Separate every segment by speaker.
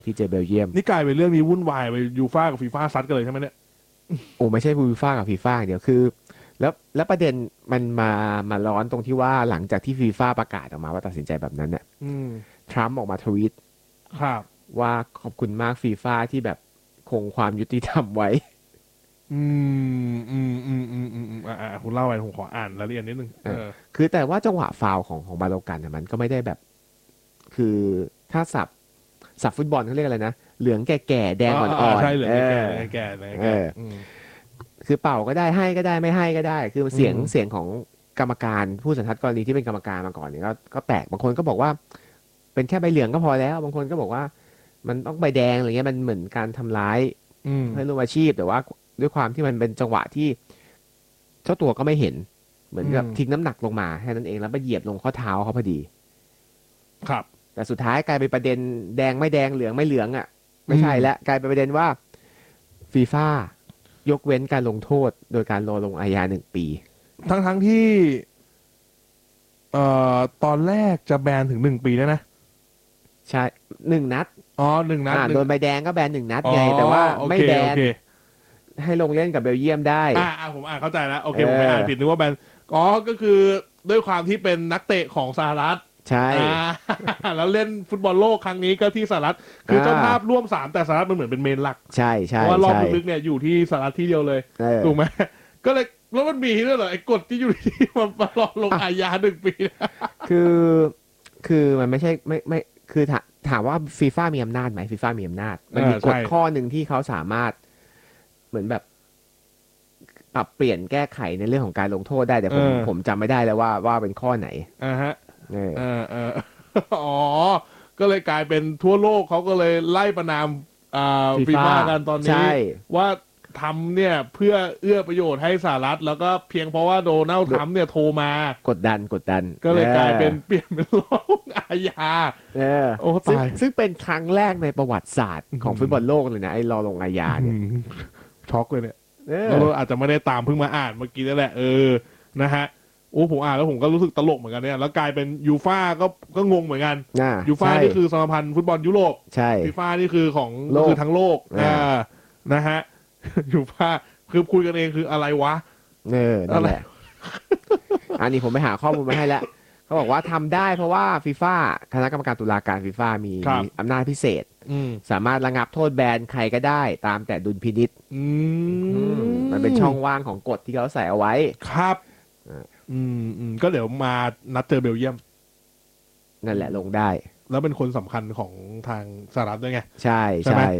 Speaker 1: ที่เจอเบลเยียม
Speaker 2: นี่กลายเป็นเรื่องนี้วุ่นวายไปยูฟ่ากับฟีฟ่าซัดกันเลยใช่ไหมเนี่ย
Speaker 1: โอ้ไม่ใช่ฟีฟ่ากับฟีฟ่าเดี๋ยวคือแล้วประเด็นมันมาร้อนตรงที่ว่าหลังจากที่ฟีฟ่าประกาศออกมาว่าตัดสินใจแบบนั้นเนี่ย
Speaker 2: อืม
Speaker 1: ทรัมป์ออกมาทวีต
Speaker 2: ครับ
Speaker 1: ว่าขอบคุณมากฟีฟ่าที่แบบคงความยุติธรรมไว้
Speaker 2: อืคุณเล่าไปผมขออ่านรายละเอียดนิดนึง
Speaker 1: คือแต่ว่าจังหวะฟาวล์ของบาโลกันเนี่ยมันก็ไม่ได้แบบคือถ้าสับฟุตบอลเขาเรียกอะไรนะเหลืองแก่ๆแดงอ่อน
Speaker 2: ใช่เหลื
Speaker 1: ๆ
Speaker 2: องแก่แก่แก่
Speaker 1: คือเป่าก็ได้ให้ก็ได้ไม่ให้ก็ได้คือเสียงของกรรมการผู้สันทัดกรณีที่เป็นกรรมการมาก่อนเนี่ยก็แตกบางคนก็บอกว่าเป็นแค่ใบเหลืองก็พอแล้วบางคนก็บอกว่ามันต้องใบแดงอะไรเงี้ยมันเหมือนการทำร้ายให้ร่วมอาชีพแต่ว่าด้วยความที่มันเป็นจังหวะที่เจ้าตัวก็ไม่เห็นเหมือนกับทิ้งน้ำหนักลงมาแค่นั้นเองแล้วไปเหยียบลงข้อเท้าเขาพอดี
Speaker 2: ครับ
Speaker 1: แต่สุดท้ายกลายเป็นประเด็นแดงไม่แดงเหลืองไม่เหลืองอ่ะไม่ใช่แล้วกลายเป็นประเด็นว่าฟีฟ่ายกเว้นการลงโทษโดยการรอลงอาญา1 ปี
Speaker 2: ทั้งที่ตอนแรกจะแบนถึง1 ปีแล้วนะ
Speaker 1: ใช่1 นัด
Speaker 2: อ๋อ1 นัด
Speaker 1: โดนใบแดงก็แบน1 นัดไงแต่ว่าไม่แบนให้ลงเล่นกับเบลเยียมได้
Speaker 2: ผมเข้าใจแล้วโอเคผมไม่อ่านผิดนึกว่าแบนก็คือด้วยความที่เป็นนักเตะของสหรัฐ
Speaker 1: ใช่
Speaker 2: แล้วเล่นฟุตบอลโลกครั้งนี้ก็ที่สหรัฐคือเจ้าภาพร่วม3แต่สหรัฐมันเหมือนเป็นเมนหลัก
Speaker 1: ใช่ใช่
Speaker 2: เพราะว่ารอบลึกๆเนี่ยอยู่ที่สหรัฐที่เดียวเลยถูกไหมก็เลยแล้วมันมีด้วยเหรอไอ้กฎที่อยู่ที่มันรอลงอาญา1 ปี
Speaker 1: คือคือมันไม่ใช่ไม่คือถามว่าฟีฟ่ามีอำนาจไหมฟีฟ่ามีอำนาจมันมีกฎข้อหนึ่งที่เขาสามารถเหมือนแบบปรับเปลี่ยนแก้ไขในเรื่องของการลงโทษได้แต่ผมจำไม่ได้แล้วว่าเป็นข้อไหน
Speaker 2: ฮะอ๋อก็เลยกลายเป็นทั่วโลกเขาก็เลยไล่ประนามฟีฟ่ากันตอนนี้ว่าทำเนี่ยเพื่อเอื้อประโยชน์ให้สหรัฐแล้วก็เพียงเพราะว่าโดนัลด์ทรัมป์เนี่ยโทรมาก
Speaker 1: ดดัน
Speaker 2: ก็เลยกลายเป็นเปลี่ยนเป็นลงอาญาโอ้ตาย
Speaker 1: ซึ่งเป็นครั้งแรกในประวัติศาสตร์ของฟุตบอลโลกเลยนะไอ้รอลงอาญาเนี่ย
Speaker 2: ช็อกเลยเนี่ยเราอาจจะไม่ได้ตามเพิ่งมาอ่านเมื่อกี้นั่นแหละนะฮะโอ้ผมอ่านแล้วผมก็รู้สึกตลกเหมือนกันเนี่ยแล้วกลายเป็นยูฟ่าก็งงเหมือนกันยูฟ่านี่คือสมาพันธ์ฟุตบอลยุโรป
Speaker 1: ใช่
Speaker 2: ฟีฟ่านี่คือของคือทั้งโลกนะฮะยูฟ่าคือคุยกันเองคืออะไรวะ
Speaker 1: นั่นแหละอันนี้ผมไปหาข้อมูลมาให้แล้วเขาบอกว่าทำได้เพราะว่าฟีฟ่าคณะกรรมการตุลาการฟีฟ่ามีอำนาจพิเศษสามารถระงับโทษแบนใครก็ได้ตามแต่ดุลพินิจมันเป็นช่องว่างของกฎที่เขาใส่เอาไว้
Speaker 2: ครับก็เดี๋ยวมานัดเจอเบลเยียม
Speaker 1: นั่นแหละลงได้
Speaker 2: แล้วเป็นคนสำคัญของทางสหรัฐด้วยไง
Speaker 1: ใช่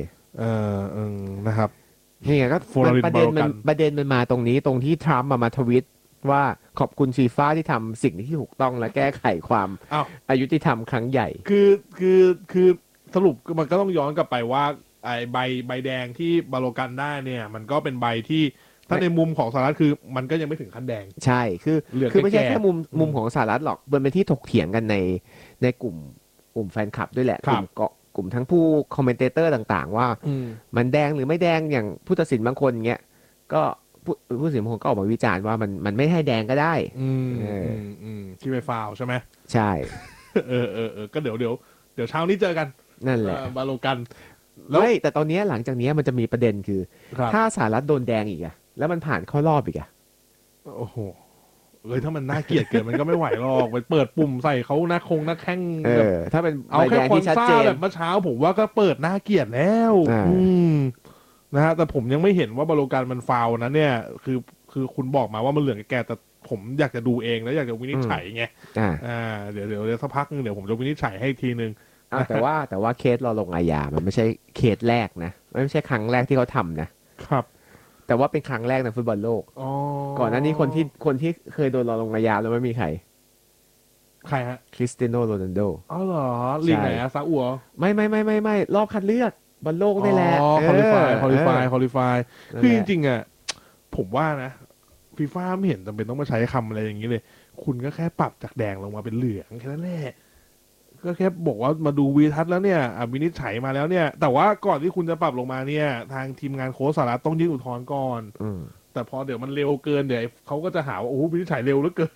Speaker 2: นะครับ
Speaker 1: นี่ไงก็ประเด็นมันมาตรงนี้ตรงที่ทรัมป์มาทวิตว่าขอบคุณฟีฟ่าที่ทำสิ่งที่ถูกต้องและแก้ไขความอายุติธรรมครั้งใหญ่
Speaker 2: คือสรุปมันก็ต้องย้อนกลับไปว่าไอ้ใบแดงที่บาโลกันได้เนี่ยมันก็เป็นใบที่ถ้าในมุมของสหรัฐคือมันก็ยังไม่ถึงขั้นแดง
Speaker 1: ใช่คือไม่ใช่แค่มุมของสหรัฐหรอกมันเป็นที่ถกเถียงกันในกลุ่มแฟนคลับด้วยแหละกลุ่มทั้งผู้คอมเมนเตอร์ต่างๆว่ามันแดงหรือไม่แดงอย่างผู้ตัดสินบางคนเงี้ยก็ผู้ตัดสินบางคนก็ออกมาวิจารณ์ว่ามันไม่ให้แดงก็ได้
Speaker 2: ที่ไปฟาวใช่ไหม
Speaker 1: ใช่
Speaker 2: ก็เดี๋ยวเช้านี้เจอกัน
Speaker 1: นั่นแหละ
Speaker 2: บาโลกัน
Speaker 1: แล้วแต่ตอนนี้หลังจากนี้มันจะมีประเด็นคือถ้าสหรัฐโดนแดงอีกอะแล้วมันผ่านเข้ารอบอีกอะ
Speaker 2: โอ้โหถ้ามันน่าเกลียดเกินมันก็ไม่ไหวหรอกไปเปิดปุ่มใส่เขาหน้าแข้ง
Speaker 1: ถ้าเป็น
Speaker 2: เอาแค่คอนซ่าแบบเมื่อเช้าผมว่าก็เปิดน่าเกลียดแล้วนะฮะแต่ผมยังไม่เห็นว่าบาโลกันมันฟาวนะเนี่ยคือคุณบอกมาว่ามันเหลืองแก่แต่ผมอยากจะดูเองแล้วอยากจะวินิจฉัยไงเดี๋ยวสักพักนึงเดี๋ยวผมจะวินิจฉัยให้ทีนึง
Speaker 1: แต่ว่าเคสเราลงอาญามันไม่ใช่เคสแรกนะไม่ใช่ครั้งแรกที่เขาทำ
Speaker 2: นะครับ
Speaker 1: แต่ว่าเป็นครั้งแรกในฟุตบอลโลกก่อนหน้านี้คนที่เคยโดนเราลงอาญาแล้วไม่มีใคร
Speaker 2: ฮะ
Speaker 1: คริสเตียโนโรนัลโด
Speaker 2: อ๋อเหรอลีกไหนซาอุเหรอ
Speaker 1: ไม่รอบคัดเลือกบอลโลกนี่แหละ
Speaker 2: คอลิฟายคือจริงๆอ่ะผมว่านะฟีฟ่าไม่เห็นจำเป็นต้องมาใช้คำอะไรอย่างนี้เลยคุณก็แค่ปรับจากแดงลงมาเป็นเหลืองแค่นั้นแหละก็แค่บอกว่ามาดูวีทัศน์แล้วเนี่ยวินิจฉัยมาแล้วเนี่ยแต่ว่าก่อนที่คุณจะปรับลงมาเนี่ยทางทีมงานโค้ชสหรัฐต้องยื่นอุทธรณ์ก่อนแต่พอเดี๋ยวมันเร็วเกินเดี๋ยวเขาก็จะหาว่าโอ้โหวินิจฉัยเร็วเหลือเกิน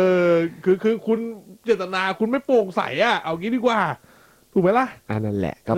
Speaker 2: คือคุณเจตนาคุณไม่โปร่งใสเอางี้ดีกว่าถูกไหมล่ะ
Speaker 1: นั่นแหละก็